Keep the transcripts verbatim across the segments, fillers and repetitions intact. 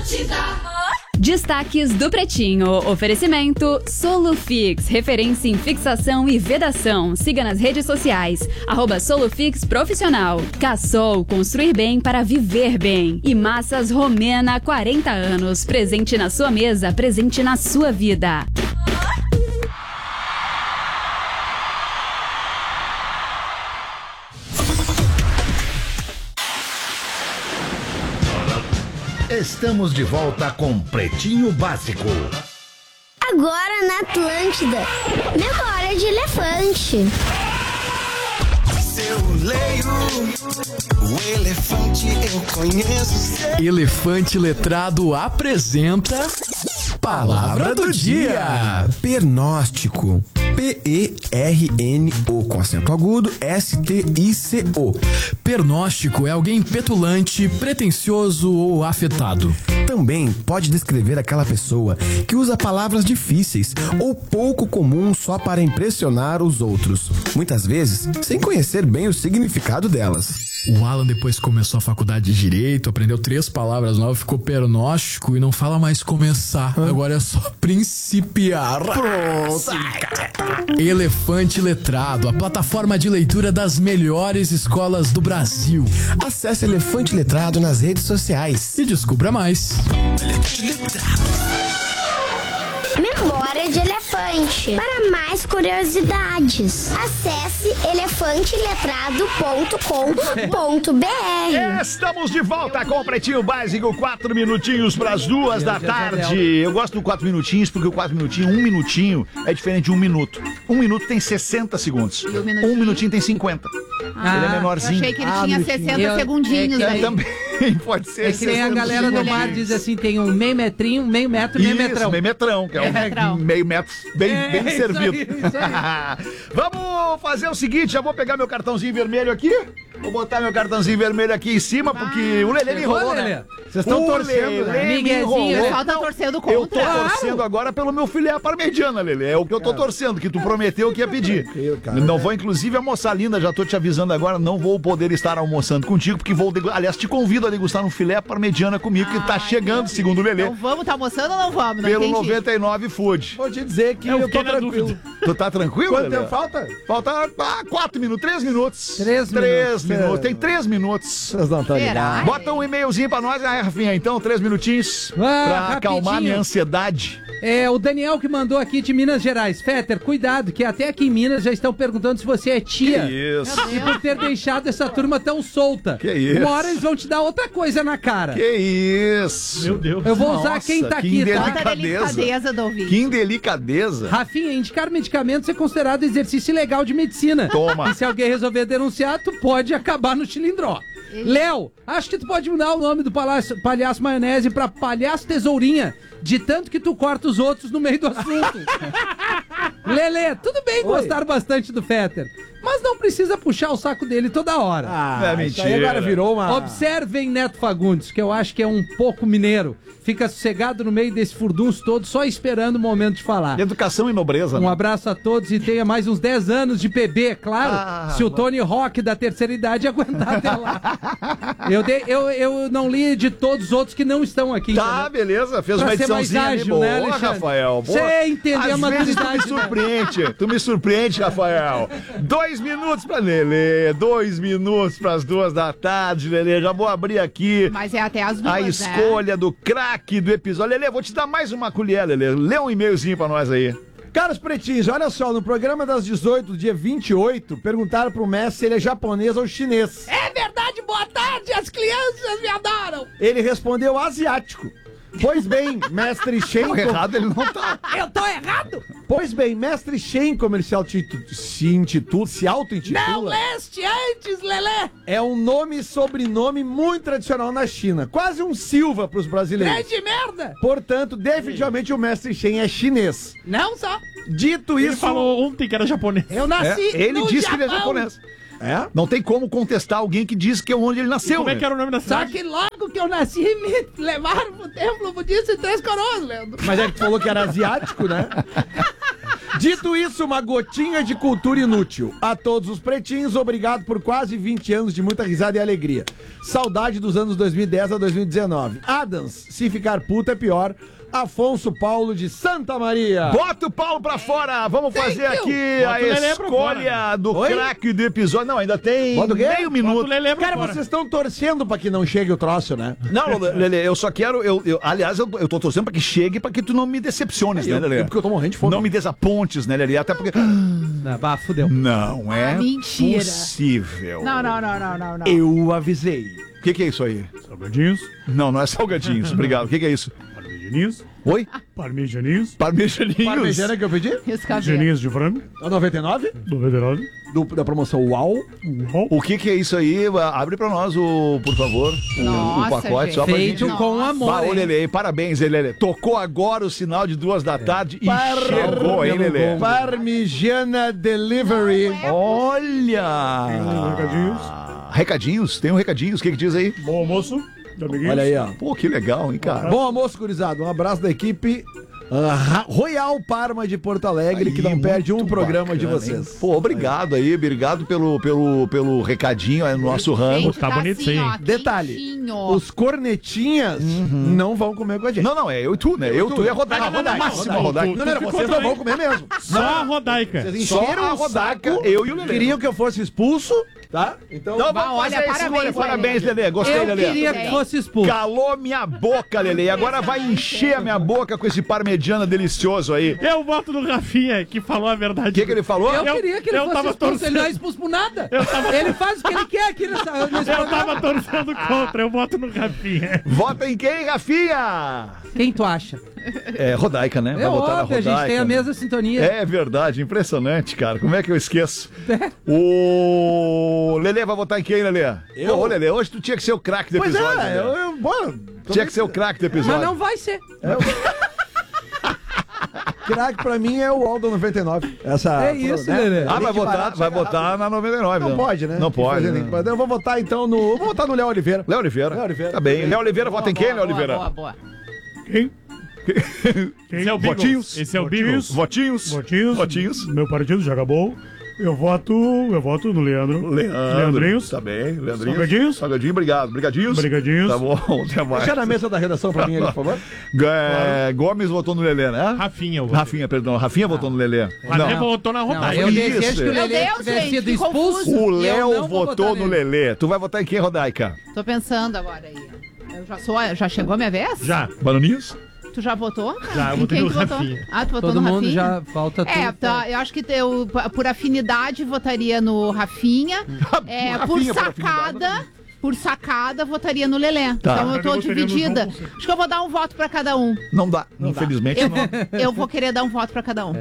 Destaques do Pretinho. Oferecimento Solufix, referência em fixação e vedação. Siga nas redes sociais, arroba Solufix Profissional. Cassol, construir bem para viver bem. E Massas Romena, quarenta anos. Presente na sua mesa, presente na sua vida. Estamos de volta com Pretinho Básico. Agora na Atlântida, memória de elefante. Se eu leio o elefante, eu conheço. Elefante Letrado apresenta Palavra do Dia. Pernóstico. P E R N O com acento agudo, S T I C O. Pernóstico é alguém petulante, pretensioso ou afetado. Também pode descrever aquela pessoa que usa palavras difíceis ou pouco comuns só para impressionar os outros, muitas vezes sem conhecer bem o significado delas. O Alan depois começou a faculdade de Direito, aprendeu três palavras novas, ficou pernóstico e não fala mais começar. Hã? Agora é só principiar. Pronto. Elefante Letrado, a plataforma de leitura das melhores escolas do Brasil. Acesse Elefante Letrado nas redes sociais e descubra mais. Memória de elefante. Para mais curiosidades, acesse elefante letrado ponto com ponto b r. Estamos de volta com o Pretinho Básico, quatro minutinhos para as duas da tarde. Eu gosto do quatro minutinhos porque o quatro minutinhos, um minutinho é diferente de um minuto. Um minuto tem sessenta segundos. Um minutinho, um minutinho tem cinquenta. Ah, ele é menorzinho. Eu achei que ele ah, tinha sessenta eu, segundinhos. É, aí. É, também pode ser. É que nem a galera do mar diz assim, tem um meio metrinho, meio metro e meio Isso, metrão. meio metrão, que é, é um metrão. meio metro bem, é, bem servido. Aí, vamos fazer o seguinte, já vou pegar meu cartãozinho vermelho aqui. Vou botar meu cartãozinho vermelho aqui em cima, porque ah, o Lelê me enrolou, né? Vocês estão torcendo, né? Miguezinho, o pessoal tá torcendo contra. Eu tô torcendo agora pelo meu filé parmegiana, Lelê. É o que eu tô torcendo, que tu prometeu que ia pedir. Não vou, inclusive, almoçar, linda, já tô te avisando agora, não vou poder estar almoçando contigo, porque vou, aliás, te convido a degustar um filé parmegiana comigo, que tá chegando, segundo o Lelê. Então vamos, tá almoçando ou não vamos? Não pelo entendi. noventa e nove Food. Vou te dizer que eu, eu tô tranquilo. Tu tá tranquilo, Quanto Lelê? tempo falta? Falta ah, quatro minutos, três minutos. Três, três minutos. minutos. Tem três minutos. Vocês não estão ligados. Bota um e-mailzinho pra nós, aí, Rafinha, então, três minutinhos, ah, pra rapidinho. Acalmar minha ansiedade. É, o Daniel que mandou aqui de Minas Gerais. Fetter, cuidado, que até aqui em Minas já estão perguntando se você é tia. Que isso. E por ter deixado essa turma tão solta. Que isso. Uma hora eles vão te dar outra coisa na cara. Que isso. Meu Deus. Eu vou usar Nossa, quem tá que aqui, indelicadeza. tá? Delicadeza do ouvido. Que indelicadeza. Rafinha, indicar medicamentos é considerado exercício ilegal de medicina. Toma. E se alguém resolver denunciar, tu pode acabar no Chilindró. Léo, acho que tu pode mudar o nome do palhaço, palhaço maionese pra palhaço tesourinha, de tanto que tu corta os outros no meio do assunto. Lelê, tudo bem gostar bastante do Fetter, mas não precisa puxar o saco dele toda hora. Ah, é mentira. Isso aí agora virou uma... Observem Neto Fagundes, que eu acho que é um pouco mineiro. Fica sossegado no meio desse furdunço todo, só esperando o momento de falar. Educação e nobreza. Um né? abraço a todos e tenha mais uns dez anos de P B, claro. Ah, se o Tony Rock da terceira idade aguentar até lá. Eu, de, eu, eu não li de todos os outros que não estão aqui. Tá, entendeu? beleza. Fez pra uma ediçãozinha ali boa, né, Rafael. Você entender a maturidade. Tu me surpreende. Né? Tu me surpreende, Rafael. Dois minutos pra Lelê. Dois minutos pras duas da tarde, Lelê. Já vou abrir aqui. Mas é até as duas, a escolha né? do craque do episódio. Lelê, vou te dar mais uma colher, Lelê. Lê um e-mailzinho pra nós aí. Caros pretinhos, olha só, no programa das dezoito, dia vinte e oito, perguntaram pro mestre se ele é japonês ou chinês. É verdade, boa tarde, as crianças me adoram. Ele respondeu asiático. Pois bem, mestre Shen... Não, errado ele não tá. Eu tô errado? Pois bem, mestre Shen, como ele se, se intitula, se auto-intitula... Não, leste antes, Lelê! É um nome e sobrenome muito tradicional na China. Quase um Silva pros brasileiros. Grande merda! Portanto, definitivamente o mestre Shen é chinês. Não só. Dito ele isso... Ele falou ontem que era japonês. Eu nasci é, Ele no disse Japão. que ele é japonês. É? Não tem como contestar alguém que diz que é onde ele nasceu. E como né? é que era o nome da cidade? Só que logo que eu nasci, me levaram pro templo budista em Três Coroas, Leandro. Mas é que tu falou que era asiático, né? Dito isso, uma gotinha de cultura inútil. A todos os pretinhos, obrigado por quase vinte anos de muita risada e alegria. Saudade dos anos dois mil e dez a dois mil e dezenove. Adams, se ficar puto é pior. Afonso Paulo de Santa Maria. Bota o Paulo pra fora. Vamos fazer aqui a escolha do craque do episódio. Não, ainda tem Bota o quê? meio minuto. Cara, vocês estão torcendo pra que não chegue o troço, né? Não, Lelê, eu só quero. Eu, eu, aliás, eu, eu tô torcendo pra que chegue pra que tu não me decepciones, É, né, eu- Lelê? eu- porque eu tô morrendo de fome. Não me desapontes, né, Lelê? Até porque. Ah, bah, fudeu. Não é mentira. possível. Não, não, não, não, não, não. Eu avisei. O que, que é isso aí? Salgadinhos. Não, não é salgadinhos. Obrigado. O que, que é isso? Parmegianinhos. Oi? Parmegianinhos. Parmegianinhos. Parmegiana que eu pedi? Parmegianinhos de frango. A noventa e nove? noventa e nove. Do, da promoção UAU. O que, que é isso aí? Abre pra nós, o, por favor, o, Nossa, o pacote. gente. Só pra Feito gente... com amor, Bah, ô, hein? Lelê, parabéns, hein, Lelê. Tocou agora o sinal de duas da tarde e chegou, hein, Lelê? Parmigiana Delivery. Olha! Recadinhos. Recadinhos? Tem um recadinhos. O que, que diz aí? Bom almoço. De amiguinhos. Olha aí, ó. Pô, que legal, hein, cara? Bom almoço, gurizada. Um abraço da equipe ah, Royal Parma de Porto Alegre, que não Aí, perde um muito programa de bacana, vocês. hein? Pô, obrigado aí, obrigado pelo, pelo, pelo recadinho aí no nosso ramo. Gente, Tá bonito isso aí, ó, hein? Detalhe, quentinho. os cornetinhas não vão comer com a gente. Não, não, é eu e tu, né? Eu, tu e a Rodaica. Não, Rodaica, Máxima Rodaica. Rodaica. Não, não, não, Tu vocês ficou não vão também. comer mesmo. Só a Rodaica. Vocês Só encheram a o Rodaica, saco, eu e o Lelê. queriam que eu fosse expulso, tá? Então, Então Bah, vamos olha, fazer esse parabéns, escolha. Parabéns, Lelê. Lelê. Gostei, Eu Lelê. queria que fosse expulso. Calou minha boca, Lelê. Agora vai encher a minha boca com esse parmegiana delicioso aí. O Eu voto no Rafinha, que falou a verdade. que, que ele falou? Eu, Eu- queria que ele eu fosse tava expulso, ele não é torcendo. expulso por nada. Eu tava- Ele faz o que ele quer aqui nessa, nesse Eu programa. tava torcendo contra, eu voto no Rafinha. Vota em quem, Rafinha? Quem tu acha? É, Rodaica, né? É votar na óbvio, a gente tem a mesma sintonia. É verdade, impressionante, cara. Como é que eu esqueço? É. O Lelê vai votar em quem, Lelê? Eu? Ô, Lelê, hoje tu tinha que ser o craque do Pois episódio. é, Lelê. eu, eu, bora. Tinha que ser o craque do episódio. Mas não vai ser. Craque pra mim é o Aldo noventa e nove. Essa, É isso, Lelê. Ah, vai Link votar, barato, vai chega votar rápido. na noventa e nove. Não pode, né? Não Tem que pode. fazer né? link. Mas eu vou votar então no. Vou votar no Léo Oliveira. Léo Oliveira. Léo Oliveira. Tá bem. Léo Oliveira, vota em quem, Léo Boa, Oliveira? boa, boa. Quem? Esse é o Beagles. Votinhos? Esse é o Beagles. Votinhos? Votinhos. Votinhos? Meu partido já acabou. Eu voto, eu voto no Leandro. Leandro. Leandrinhos. Tá bem. Leandrinhos. Salgadinhos. Salgadinho, obrigado. Brigadinhos. Brigadinhos. Tá bom, até mais. Deixa na mesa da redação pra mim ali, por favor. É, Gomes votou no Lelê, né? Rafinha, eu voto. Rafinha, perdão. Rafinha votou no Lelê. Mas ele Não. votou na Não, Rodaica. eu isso, desejo que o é. Lelê Meu Deus, tivesse gente, sido que expulso. confuso. O Eu Léo não vou votou votar no nele. Lelê. Tu vai votar em quem, Rodaica? Tô pensando agora aí. Eu já sou, já chegou a minha vez? Já. Bananinhos? Tu já votou? Já, eu Em votei quem no tu votou? Rafinha. Ah, tu votou Todo no mundo Rafinha? já falta tudo. É, tá, eu acho que eu, por afinidade, votaria no Rafinha. É, Rafinha, por por sacada, por sacada, votaria no Lelê. Tá. Então eu tô Eu votaria no dividida. João Fonseca. Acho que eu vou dar um voto pra cada um. Não dá. Infelizmente Eu não. vou, eu vou querer dar um voto pra cada um.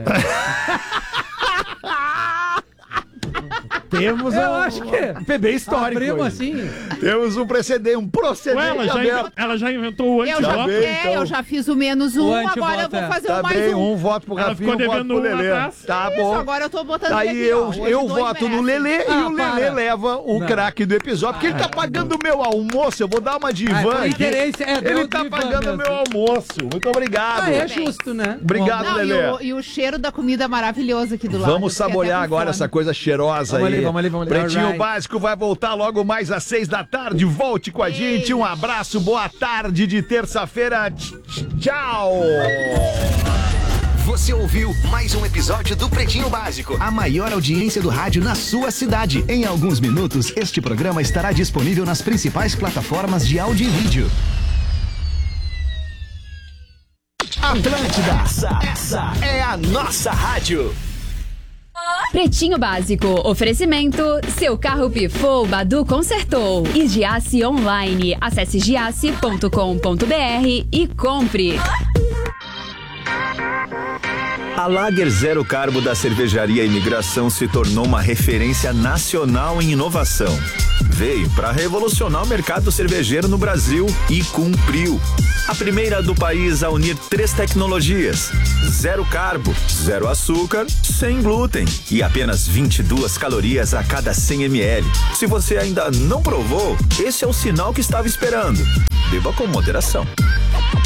Temos Eu um- acho que- um P B histórico. Abrimos hoje. assim. Temos um precedente, um procedente Ué, ela, já aberto. inven- ela já inventou o Eu já, antivoto. bem, é, então. eu já fiz o menos um, O agora eu antivoto vou é. fazer Tá o mais bem, um. um voto pro Ela Rafinha, um ficou voto devendo pro um Lelê. atrás. Tá Isso, bom. agora eu tô botando Aí aqui, eu, ó, hoje eu dois voto no merecem. Lelê e Ah, o para. Lelê leva o Não. craque do episódio, porque ele tá pagando o meu almoço. Eu vou dar uma de Ah, Ivan por aqui. interesse, é, deu Ele de tá Ivan pagando o mesmo. meu almoço. Muito obrigado. Ah, é justo, né? Obrigado, Não, e Lelê. o, e o cheiro da comida maravilhoso aqui do lado. Vamos eu fiquei saborear até com agora fome. essa coisa cheirosa Vamos aí. ali, vamos ali, vamos ali. Pretinho Alright. Básico vai voltar logo mais às seis da tarde. Volte com a gente. Um abraço, boa tarde de terça-feira. Tch- tch- Tchau. Você ouviu mais um episódio do Pretinho Básico, a maior audiência do rádio na sua cidade. Em alguns minutos, este programa estará disponível nas principais plataformas de áudio e vídeo. Atlântida, essa, essa é a nossa rádio. Pretinho Básico, oferecimento, seu carro pifou, Badu consertou. E Giasse Online, acesse giasse ponto com ponto br e compre. A Lager Zero Carbo da Cervejaria Imigração se tornou uma referência nacional em inovação. Veio para revolucionar o mercado cervejeiro no Brasil e cumpriu. A primeira do país a unir três tecnologias: zero carbo, zero açúcar, sem glúten e apenas vinte e duas calorias a cada cem mililitros. Se você ainda não provou, esse é o sinal que estava esperando. Beba com moderação.